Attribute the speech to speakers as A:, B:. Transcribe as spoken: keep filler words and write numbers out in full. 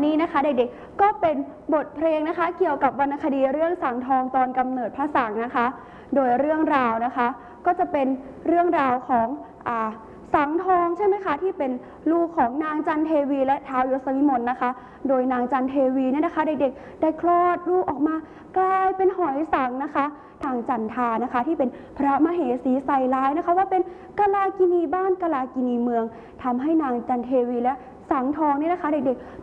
A: นี่นะคะเด็กๆก็เป็นบทเพลงนะคะเกี่ยวกับวรรณคดีเรื่องสังทองตอนกำเนิดพระสังนะคะโดยเรื่องราวนะคะก็จะเป็นเรื่องราวของอ่าสังทองใช่ไหมคะที่เป็นลูกของนางจันเทวีและท้าวยศวิมลนะคะโดยนางจันเทวีเนี่ยนะคะเด็กๆได้คลอดลูกออกมากลายเป็นหอยสังนะคะทางจันทานะคะที่เป็นพระมเหสีใส่ร้ายนะคะว่าเป็นกาลากินีบ้านกาลากินีเมืองทำให้นางจันเทวีและสังทองเนี่ยนะคะเด็กๆ